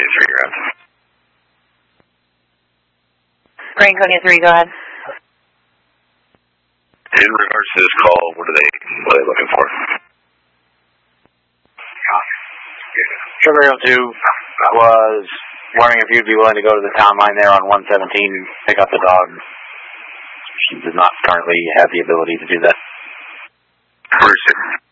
3, you're out. Grand Coney 3, go ahead. In regards to this call, what are they looking for? Sugar Hill 2 was wondering if you'd be willing to go to the town line there on 117 and pick up the dog. She does not currently have the ability to do that. Where is it?